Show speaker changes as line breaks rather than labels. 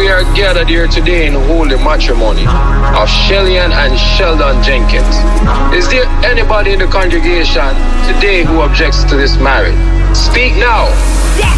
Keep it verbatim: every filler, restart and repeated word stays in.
we are gathered here today in holy matrimony of Shellian and Sheldon Jenkins. Is there anybody in the congregation today who objects to this marriage? Speak now.